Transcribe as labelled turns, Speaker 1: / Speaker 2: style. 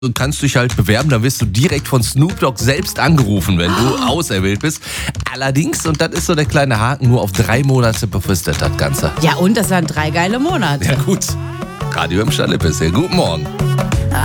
Speaker 1: Du kannst dich halt bewerben, dann wirst du direkt von Snoop Dogg selbst angerufen, wenn du auserwählt bist. Allerdings, und das ist so der kleine Haken, nur auf 3 Monate befristet das Ganze.
Speaker 2: Ja, und das waren 3 geile Monate.
Speaker 1: Ja gut, Radio im Stadlippes. Guten Morgen.